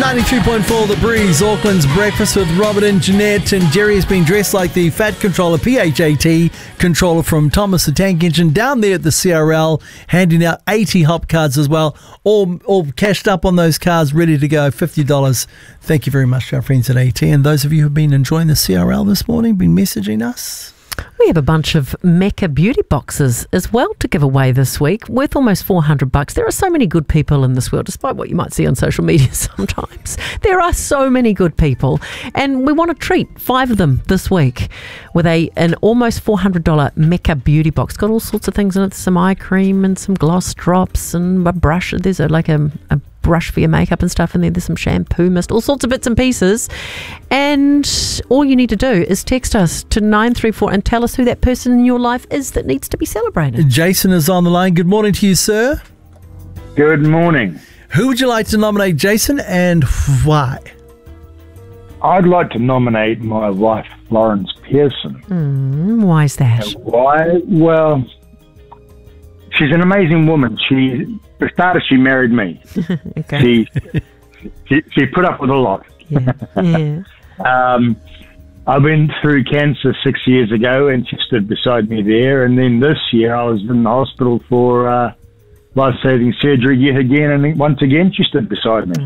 93.4 The Breeze, Auckland's Breakfast with Robert and Jeanette. And Jerry has been dressed like the Fat Controller, PHAT controller from Thomas the Tank Engine, down there at the CRL, handing out 80 hop cards as well, all cashed up on those cards, ready to go, $50. Thank you very much to our friends at AT. And those of you who have been enjoying the CRL this morning, been messaging us. We have a bunch of Mecca beauty boxes as well to give away this week, worth almost $400. There are so many good people in this world, despite what you might see on social media sometimes. There are so many good people, and we want to treat 5 of them this week with an almost $400 Mecca beauty box. Got all sorts of things in it, some eye cream and some gloss drops and a brush. There's a brush for your makeup and stuff, and then there's some shampoo mist, all sorts of bits and pieces. And all you need to do is text us to 934 and tell us who that person in your life is that needs to be celebrated. Jason is on the line. Good morning to you, sir. Good morning. Who would you like to nominate, Jason, and why? I'd like to nominate my wife, Florence Pearson. Why is that? Why? Well, she's an amazing woman. For starters, she married me. Okay. She put up with a lot. Yeah. I went through cancer 6 years ago, and she stood beside me there. And then this year, I was in the hospital for life-saving surgery yet again, and once again, she stood beside me.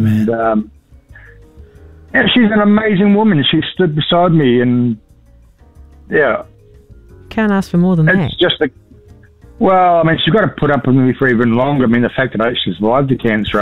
Yeah, she's an amazing woman. She stood beside me, and yeah. Can't ask for more than that. It's just well, I mean, she's got to put up with me for even longer. I mean, the fact that I actually survived the cancer,